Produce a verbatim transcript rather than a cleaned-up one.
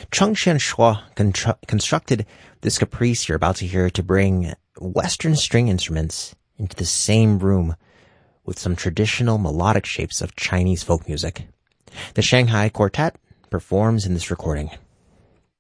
Chengxian Shuo contru- constructed this caprice you're about to hear to bring Western string instruments into the same room with some traditional melodic shapes of Chinese folk music. The Shanghai Quartet performs in this recording.